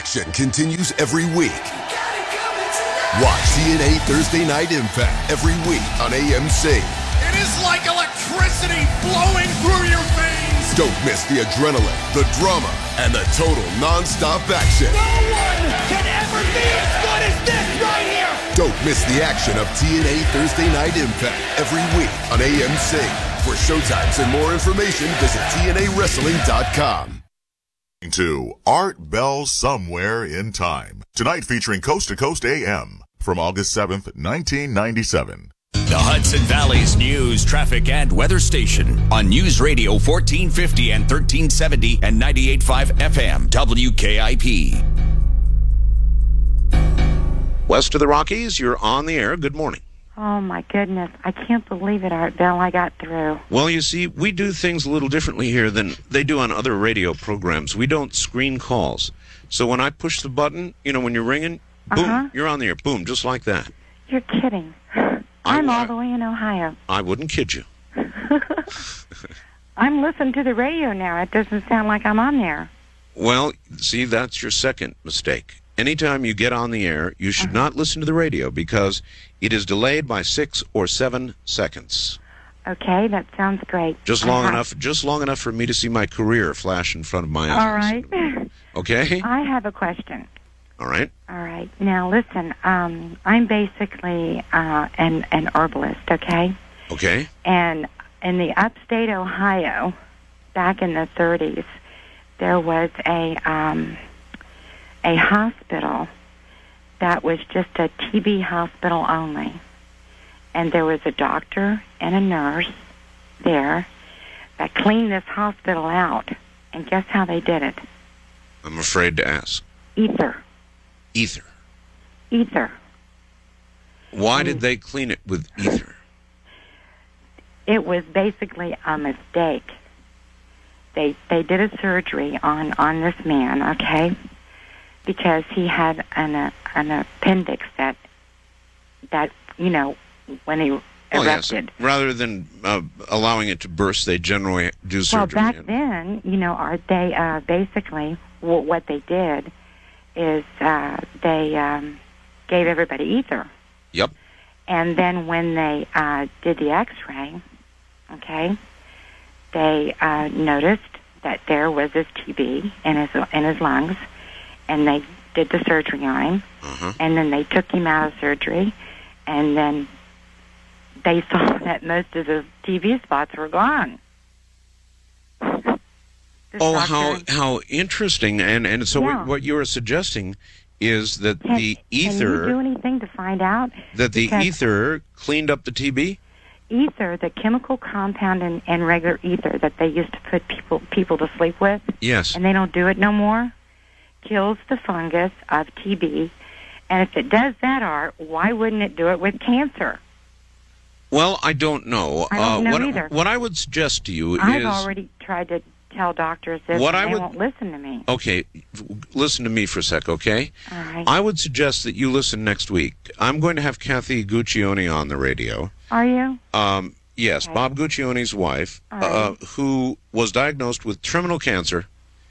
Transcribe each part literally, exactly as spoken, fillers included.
action continues every week. Watch T N A Thursday Night Impact every week on A M C. It is like electricity blowing through your veins. Don't miss the adrenaline, the drama, and the total non-stop action. No one can ever be as good as this right here. Don't miss the action of T N A Thursday Night Impact every week on A M C. For showtimes and more information, visit T N A wrestling dot com. To Art Bell Somewhere in Time. Tonight featuring Coast to Coast A M from August seventh, nineteen ninety-seven. The Hudson Valley's news, traffic, and weather station on News Radio fourteen fifty and thirteen seventy and ninety-eight point five F M W K I P. West of the Rockies, you're on the air. Good morning. Oh, my goodness. I can't believe it, Art Bell. I got through. Well, you see, we do things a little differently here than they do on other radio programs. We don't screen calls. So when I push the button, you know, when you're ringing, boom, Uh-huh. you're on the air. Boom, just like that. You're kidding. I'm all the way in Ohio. I wouldn't kid you. I'm listening to the radio now. It doesn't sound like I'm on there. Well, see, that's your second mistake. Anytime you get on the air, you should uh-huh. not listen to the radio because it is delayed by six or seven seconds. Okay, that sounds great. Just long uh-huh. enough, just long enough for me to see my career flash in front of my eyes. All right. Okay. I have a question. All right. All right. Now, listen. Um, I'm basically uh, an an herbalist. Okay. Okay. And in the upstate Ohio, back in the thirties, there was a um, a hospital that was just a T B hospital only. And there was a doctor and a nurse there that cleaned this hospital out. And guess how they did it? I'm afraid to ask. Ether. Ether. Ether. Why and did they clean it with ether? It was basically a mistake. They they did a surgery on, on this man, okay? Because he had an uh, an appendix that that you know when he erupted. Oh, yes. Rather than uh, allowing it to burst, they generally do surgery. Well, back then, you know, are they uh, basically w- what they did is uh, they um, gave everybody ether. Yep. And then when they uh, did the X-ray, okay, they uh, noticed that there was this T B in his in his lungs. And they did the surgery on him, uh-huh. and then they took him out of surgery, and then they saw that most of the T V spots were gone. Oh, doctor, how how interesting! And and so yeah. what, what you are suggesting is that can, the ether can you do anything to find out that the because ether cleaned up the T B? Ether, the chemical compound in, in regular ether that they used to put people people to sleep with. Yes. And they don't do it no more. Kills the fungus of T B, and if it does that, Art, why wouldn't it do it with cancer? Well, I don't know. I don't uh, know what, either. What I would suggest to you I've is... I've already tried to tell doctors this, what and I they would, won't listen to me. Okay, listen to me for a sec, okay? All right. I would suggest that you listen next week. I'm going to have Kathy Guccione on the radio. Are you? Um, yes, okay. Bob Guccione's wife, right. uh, who was diagnosed with terminal cancer,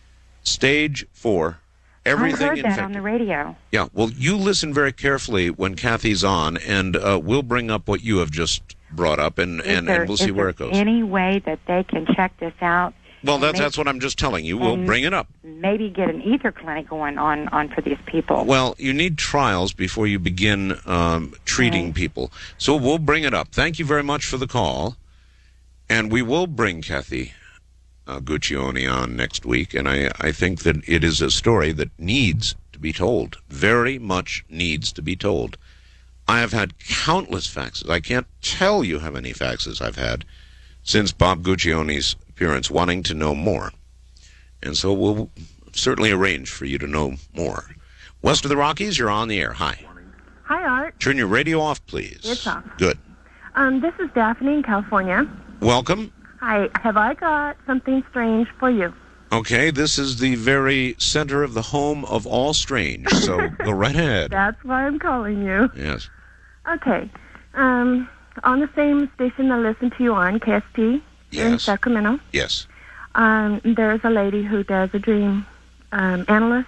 stage four. Everything I heard infected. that on the radio. Yeah, well, you listen very carefully when Kathy's on, and uh, we'll bring up what you have just brought up, and, and, there, and we'll see where it goes. Any way that they can check this out? Well, that's, that's what I'm just telling you. We'll bring it up. Maybe get an ether clinic going on, on for these people. Well, you need trials before you begin um, treating right. people. So we'll bring it up. Thank you very much for the call, and we will bring Kathy Uh, Guccione on next week, and I, I think that it is a story that needs to be told, very much needs to be told. I have had countless faxes. I can't tell you how many faxes I've had since Bob Guccione's appearance, wanting to know more. And so we'll certainly arrange for you to know more. West of the Rockies, you're on the air. Hi. Hi, Art. Turn your radio off, please. It's off. Good. Um, this is Daphne in California. Welcome. Hi. Have I got something strange for you? Okay, this is the very center of the home of all strange, so go right ahead. That's why I'm calling you. Yes. Okay. Um, on the same station I listen to you on, K S T, yes. in Sacramento. Yes. Um, there's a lady who does a dream um, analyst.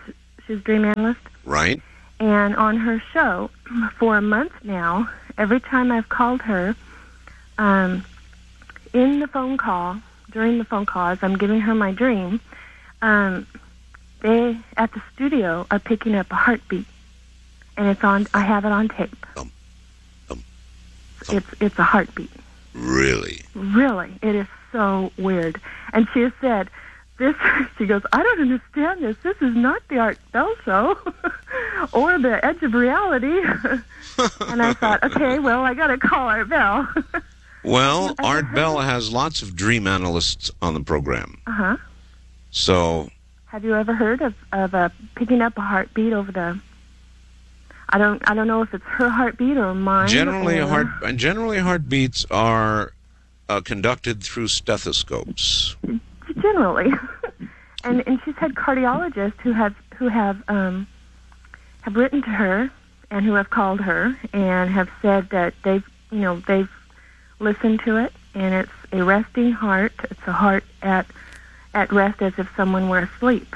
She's a dream analyst. Right. And on her show, for a month now, every time I've called her, um, in the phone call, during the phone call, as I'm giving her my dream, um, they, at the studio, are picking up a heartbeat. And it's on, I have it on tape. Um, um, it's, it's a heartbeat. Really? Really. It is so weird. And she has said, this, she goes, I don't understand this. This is not the Art Bell Show or the Edge of Reality. And I thought, okay, well, I got to call Art Bell. Well, Art Bell has lots of dream analysts on the program. Uh-huh. So... Have you ever heard of, of uh, picking up a heartbeat over the... I don't I don't know if it's her heartbeat or mine. Generally, or... heart generally heartbeats are uh, conducted through stethoscopes. Generally, and and she's had cardiologists who have who have um, have written to her and who have called her and have said that they've you know they've listened to it and it's a resting heart. It's a heart at at rest as if someone were asleep,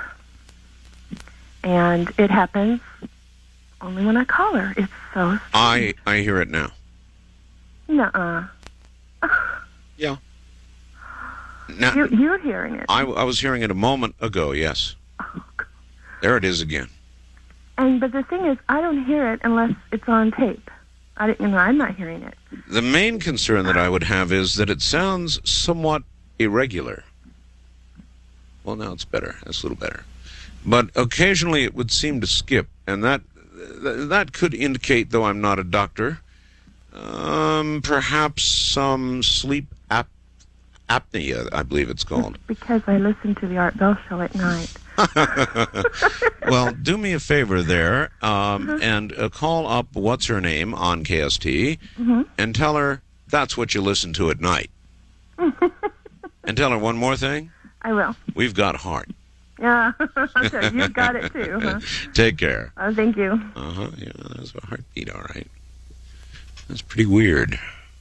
and it happens only when I call her. It's so strange. I I hear it now. Nuh-uh. Yeah. Now, You're, you're hearing it. I, I was hearing it a moment ago, yes. Oh, God. There it is again. And but the thing is, I don't hear it unless it's on tape. I don't, you know, I'm not hearing it. The main concern that I would have is that it sounds somewhat irregular. Well, now it's better. That's a little better. But occasionally it would seem to skip, and that that could indicate, though I'm not a doctor, um, perhaps some sleep ap- apnea, I believe it's called. It's because I listen to the Art Bell Show at night. Well, do me a favor there, um, uh-huh. and uh, call up What's Her Name on K S T, mm-hmm. and tell her that's what you listen to at night. And tell her one more thing. I will. We've got heart. Yeah, okay, you've got it too, huh? Take care. Oh, thank you. Uh-huh, yeah, that's a heartbeat, all right. That's pretty weird.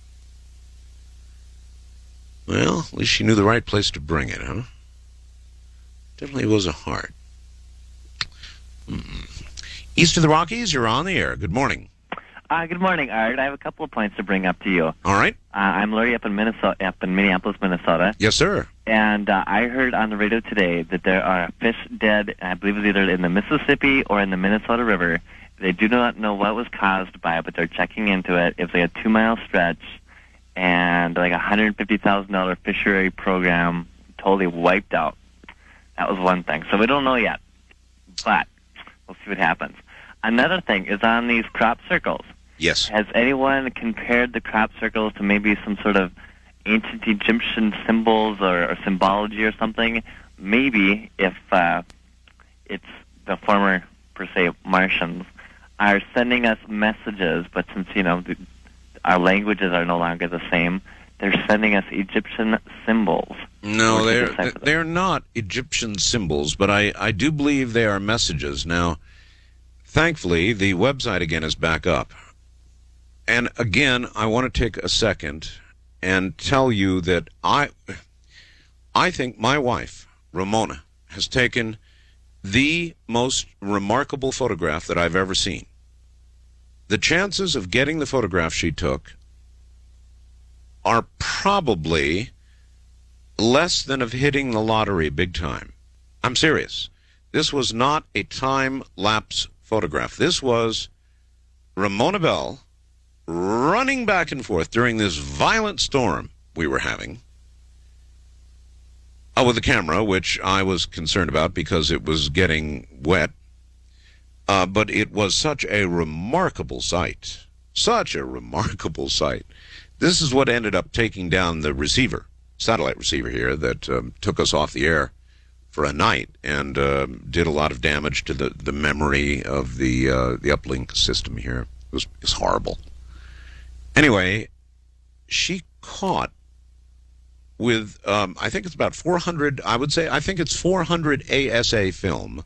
Well, at least she knew the right place to bring it, huh? Definitely was a heart. Mm-mm. East of the Rockies, you're on the air. Good morning. Uh, good morning, Art. I have a couple of points to bring up to you. All right. Uh, I'm Larry up in Minnesota, up in Minneapolis, Minnesota. Yes, sir. And uh, I heard on the radio today that there are fish dead, I believe it's either in the Mississippi or in the Minnesota River. They do not know what was caused by it, but they're checking into it. It's like a two-mile stretch and like a one hundred fifty thousand dollars fishery program totally wiped out. That was one thing. So we don't know yet, but we'll see what happens. Another thing is on these crop circles. Yes. Has anyone compared the crop circles to maybe some sort of ancient Egyptian symbols or, or symbology or something? Maybe if uh, it's the former, per se, Martians are sending us messages, but since, you know, the, our languages are no longer the same, they're sending us Egyptian symbols. No, they're, they're not Egyptian symbols, but I, I do believe they are messages. Now, thankfully, the website again is back up. And again, I want to take a second and tell you that I, I think my wife, Ramona, has taken the most remarkable photograph that I've ever seen. The chances of getting the photograph she took are probably less than of hitting the lottery big time. I'm serious. This was not a time-lapse photograph. This was Ramona Bell running back and forth during this violent storm we were having uh, with the camera, which I was concerned about because it was getting wet. Uh, but it was such a remarkable sight. Such a remarkable sight. This is what ended up taking down the receiver, satellite receiver here, that um, took us off the air for a night and uh, did a lot of damage to the, the memory of the uh, the uplink system here. It was, it was horrible. Anyway, she caught with, um, I think it's about four hundred, I would say, I think it's four hundred A S A film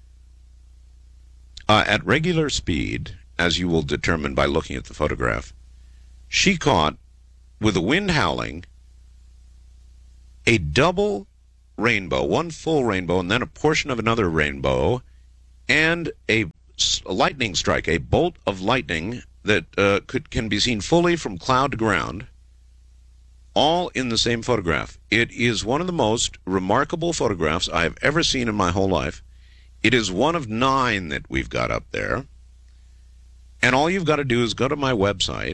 uh, at regular speed, as you will determine by looking at the photograph. She caught, with the wind howling, a double rainbow, one full rainbow, and then a portion of another rainbow, and a, s- a lightning strike, a bolt of lightning that uh, could can be seen fully from cloud to ground, all in the same photograph. It is one of the most remarkable photographs I have ever seen in my whole life. It is one of nine that we've got up there. And all you've got to do is go to my website,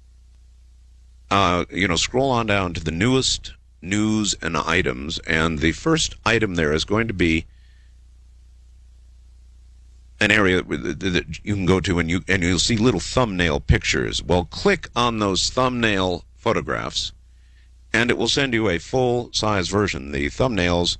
uh, you know, scroll on down to the newest news and items, and the first item there is going to be an area that you can go to, and, you, and you'll see little thumbnail pictures. Well, click on those thumbnail photographs, and it will send you a full-size version. The thumbnails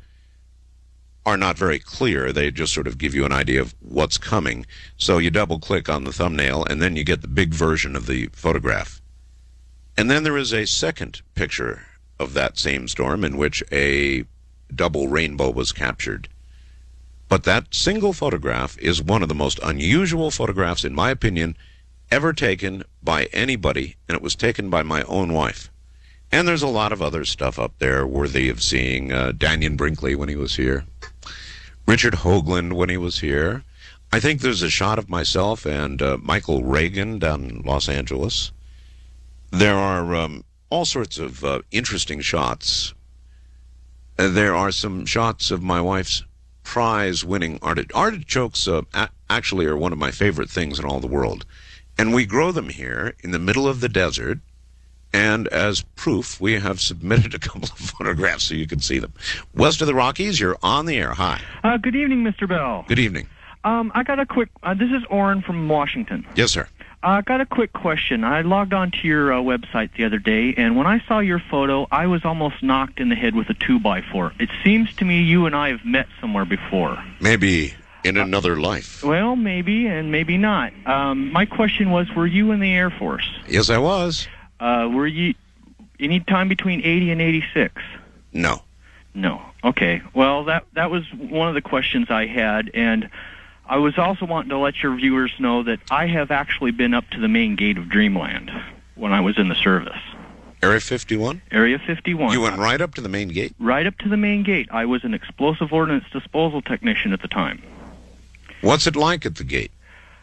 are not very clear. They just sort of give you an idea of what's coming. So you double-click on the thumbnail, and then you get the big version of the photograph. And then there is a second picture of that same storm in which a double rainbow was captured. But that single photograph is one of the most unusual photographs, in my opinion, ever taken by anybody, and it was taken by my own wife. And there's a lot of other stuff up there worthy of seeing. Uh, Daniel Brinkley when he was here. Richard Hoagland when he was here. I think there's a shot of myself and uh, Michael Reagan down in Los Angeles. There are um, all sorts of uh, interesting shots. Uh, there are some shots of my wife's prize-winning arti- artichokes. Uh, a- actually are one of my favorite things in all the world. And we grow them here in the middle of the desert. And as proof, we have submitted a couple of photographs so you can see them. West of the Rockies, you're on the air. Hi. Uh, good evening, Mister Bell. Good evening. Um, I got a quick, uh, this is Orrin from Washington. Yes, sir. I uh, got a quick question. I logged on to your uh, website the other day, and when I saw your photo, I was almost knocked in the head with a two by four. It seems to me you and I have met somewhere before. Maybe in another life. Well, maybe, and maybe not. Um, my question was, were you in the Air Force? Yes, I was. Uh, were you any time between eighty and eighty-six? No. No. Okay. Well, that that was one of the questions I had, and I was also wanting to let your viewers know that I have actually been up to the main gate of Dreamland when I was in the service. Area fifty-one? Area fifty-one. You went right up to the main gate? Right up to the main gate. I was an explosive ordnance disposal technician at the time. What's it like at the gate?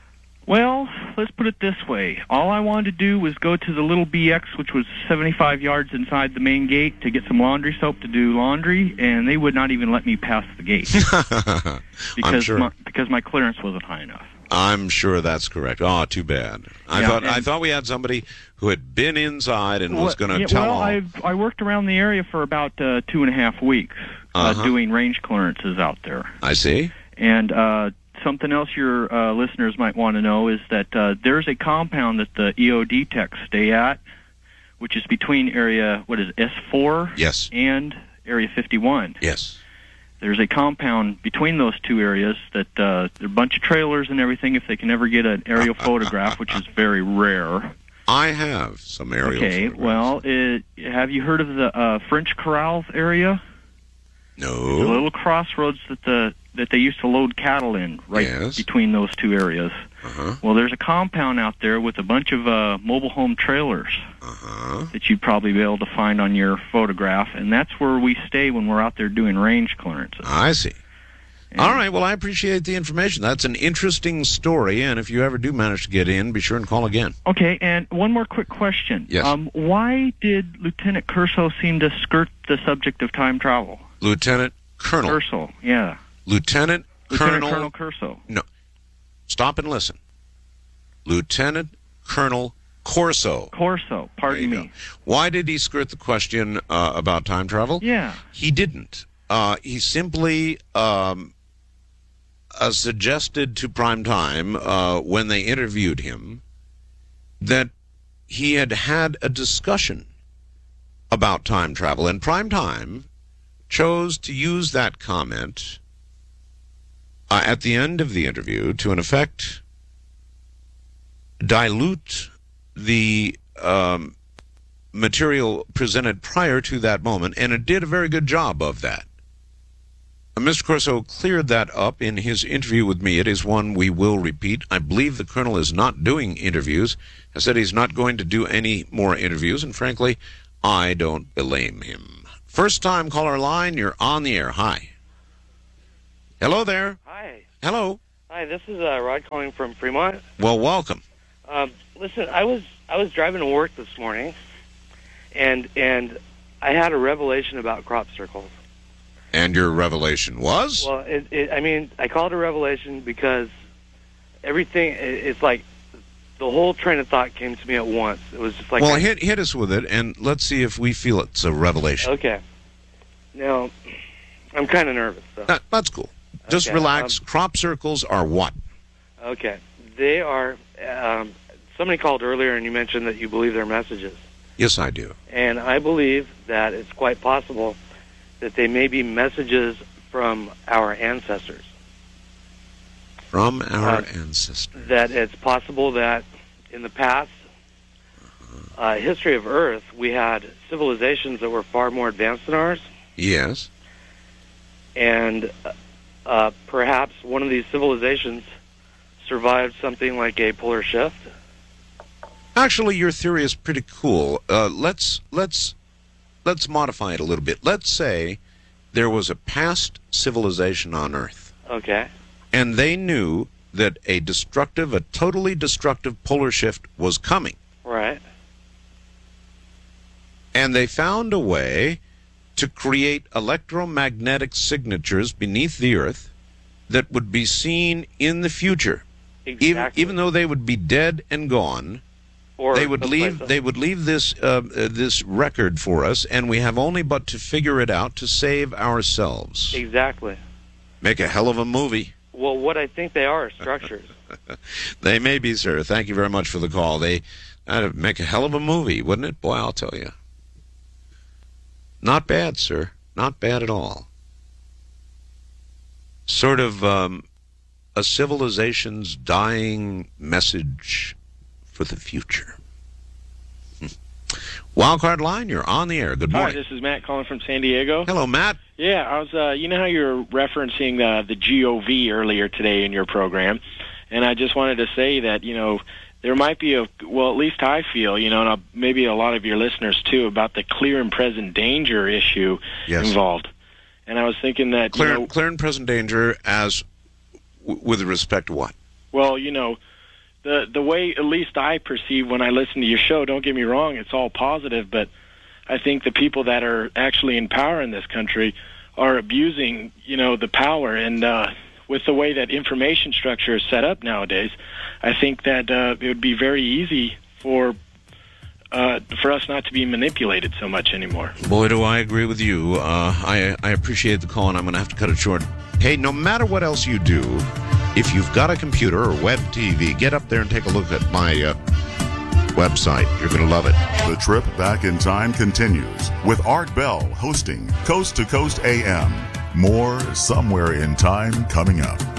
Well, let's put it this way. All I wanted to do was go to the little B X, which was seventy-five yards inside the main gate, to get some laundry soap to do laundry, and they would not even let me pass the gate. because I'm sure. my, because my clearance wasn't high enough. I'm sure that's correct. Oh, too bad. I Yeah, thought and- I thought we had somebody who had been inside and was going to yeah, tell well, all. I I worked around the area for about uh, two and a half weeks, Uh-huh. uh, doing range clearances out there. I see. And uh, something else your uh, listeners might want to know is that uh, there's a compound that the E O D techs stay at, which is between area, what is it, S four Yes. and Area fifty-one. Yes. There's a compound between those two areas that uh, there are a bunch of trailers and everything if they can ever get an aerial photograph, which is very rare. I have some aerial Okay, photographs. well, it, have you heard of the uh, French Corrals area? No. The little crossroads that the that they used to load cattle in, right Yes. between those two areas. Uh-huh. Well, there's a compound out there with a bunch of uh, mobile home trailers Uh-huh. that you'd probably be able to find on your photograph, and that's where we stay when we're out there doing range clearances. I see. And- All right, well, I appreciate the information. That's an interesting story, and if you ever do manage to get in, be sure and call again. Okay, and one more quick question. Yes. Um, why did Lieutenant Curso seem to skirt the subject of time travel? Lieutenant Colonel. Curso, yeah. Lieutenant, Lieutenant Colonel. Colonel Curso. No. Stop and listen. Lieutenant Colonel Corso. Corso, pardon There you me. go. Why did he skirt the question uh, about time travel? Yeah. He didn't. Uh, he simply um, uh, suggested to Prime Time uh, when they interviewed him that he had had a discussion about time travel, and Prime Time chose to use that comment uh, at the end of the interview to, in effect, dilute the um, material presented prior to that moment, and it did a very good job of that. Uh, Mister Corso cleared that up in his interview with me. It is one we will repeat. I believe the Colonel is not doing interviews. I said he's not going to do any more interviews, and frankly, I don't blame him. First time caller line, you're on the air. Hi. Hello there. Hi. Hello. Hi, this is uh, Rod calling from Fremont. Well, welcome. Um, listen, I was I was driving to work this morning, and and I had a revelation about crop circles. And your revelation was? Well, it, it, I mean, I call it a revelation because everything, it, it's like the whole train of thought came to me at once. It was just like... Well, I, hit hit us with it, and let's see if we feel it's a revelation. Okay. Now, I'm kind of nervous, so... That, that's cool. Just Okay, relax. um, Crop circles are what? Okay. They are... Um, somebody called earlier, and you mentioned that you believe they're messages. Yes, I do. And I believe that it's quite possible that they may be messages from our ancestors. From our Uh, ancestors. That it's possible that in the past uh, history of Earth, we had civilizations that were far more advanced than ours, Yes. and uh, perhaps one of these civilizations survived something like a polar shift. Actually, your theory is pretty cool. Uh, let's let's let's modify it a little bit. Let's say there was a past civilization on Earth, Okay. and they knew that a destructive, a totally destructive polar shift was coming, Right. and they found a way to create electromagnetic signatures beneath the Earth that would be seen in the future, even Exactly. even though they would be dead and gone. Or They would someplace leave. else. They would leave this uh, uh, this record for us, and we have only but to figure it out to save ourselves. Exactly. Make a hell of a movie. Well, what I think they are are structures. They may be, sir. Thank you very much for the call. They that'd make a hell of a movie, wouldn't it? Boy, I'll tell you. Not bad, sir. Not bad at all. Sort of um, a civilization's dying message for the future. Hmm. Wildcard line, you're on the air. Good Hi, morning. this is Matt calling from San Diego. Hello, Matt. Yeah, I was. Uh, you know how you were referencing uh, the G O V earlier today in your program, and I just wanted to say that you know there might be a well, at least I feel you know, and I'll, maybe a lot of your listeners too, about the clear and present danger issue Yes. involved. And I was thinking that Clear, you know, clear and present danger as w- with respect to what? well, you know. The the way at least I perceive when I listen to your show, don't get me wrong, it's all positive, but I think the people that are actually in power in this country are abusing, you know, the power. And uh, with the way that information structure is set up nowadays, I think that uh, it would be very easy for uh, for us not to be manipulated so much anymore. Boy, do I agree with you. Uh, I, I appreciate the call, and I'm going to have to cut it short. Hey, no matter what else you do, if you've got a computer or web T V, get up there and take a look at my uh, website. You're going to love it. The trip back in time continues with Art Bell hosting Coast to Coast A M. More Somewhere in Time coming up.